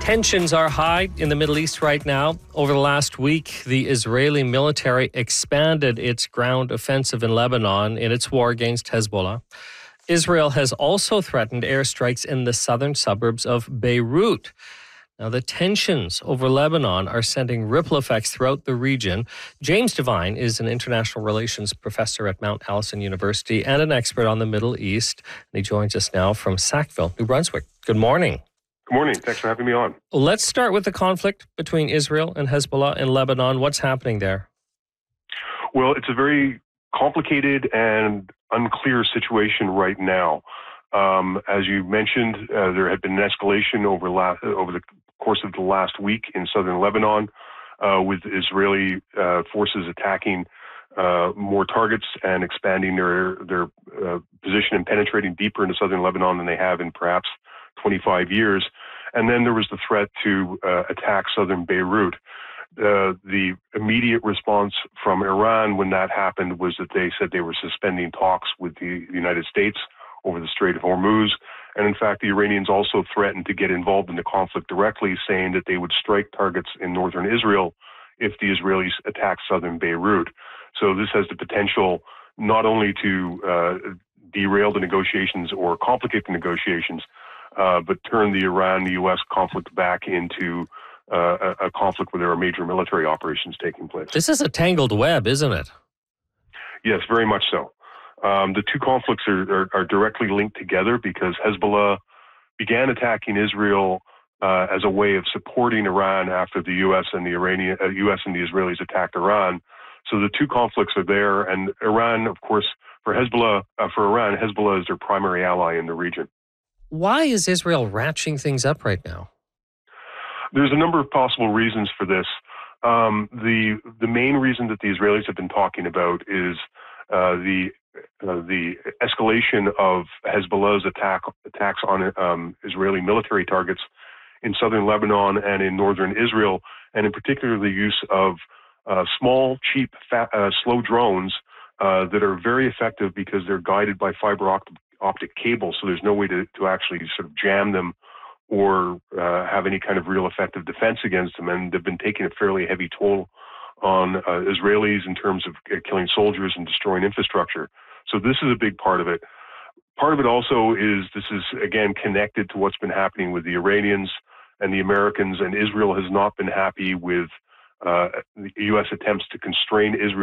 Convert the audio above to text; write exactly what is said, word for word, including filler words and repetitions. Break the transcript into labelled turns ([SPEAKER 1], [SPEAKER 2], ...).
[SPEAKER 1] Tensions are high in the Middle East right now. Over the last week, the Israeli military expanded its ground offensive in Lebanon in its war against Hezbollah. Israel has also threatened airstrikes in the southern suburbs of Beirut. Now, the tensions over Lebanon are sending ripple effects throughout the region. James Devine is an international relations professor at Mount Allison University and an expert on the Middle East. And he joins us now from Sackville, New Brunswick. Good morning.
[SPEAKER 2] Good morning. Thanks for having me on.
[SPEAKER 1] Let's start with the conflict between Israel and Hezbollah in Lebanon. What's happening there?
[SPEAKER 2] Well, it's a very complicated and unclear situation right now. Um, as you mentioned, uh, there had been an escalation over, la- over the course of the last week in southern Lebanon, uh, with Israeli uh, forces attacking uh, more targets and expanding their their uh, position and penetrating deeper into southern Lebanon than they have in perhaps twenty-five years. And then there was the threat to uh, attack southern Beirut. Uh, the immediate response from Iran when that happened was that they said they were suspending talks with the United States over the Strait of Hormuz. And in fact, the Iranians also threatened to get involved in the conflict directly, saying that they would strike targets in northern Israel if the Israelis attack southern Beirut. So this has the potential not only to uh, derail the negotiations or complicate the negotiations, uh, but turn the Iran-U S conflict back into uh, a, a conflict where there are major military operations taking place.
[SPEAKER 1] This is a tangled web, isn't it?
[SPEAKER 2] Yes, very much so. Um, the two conflicts are, are, are directly linked together because Hezbollah began attacking Israel uh, as a way of supporting Iran after the U S and the Iranian, uh, U S and the Israelis attacked Iran. So the two conflicts are there, and Iran, of course, for Hezbollah, uh, for Iran, Hezbollah is their primary ally in the region.
[SPEAKER 1] Why is Israel ratcheting things up right now?
[SPEAKER 2] There's a number of possible reasons for this. Um, the the main reason that the Israelis have been talking about is uh, the uh, the escalation of Hezbollah's attack attacks on um, Israeli military targets in southern Lebanon and in northern Israel, and in particular the use of uh, small, cheap, fat, uh, slow drones uh, that are very effective because they're guided by fiber optic, optic cable, so there's no way to, to actually sort of jam them or uh, have any kind of real effective defense against them. And they've been taking a fairly heavy toll on uh, Israelis in terms of uh, killing soldiers and destroying infrastructure. So this is a big part of it. Part of it also is this is, again, connected to what's been happening with the Iranians and the Americans, and Israel has not been happy with uh, the U S attempts to constrain Israel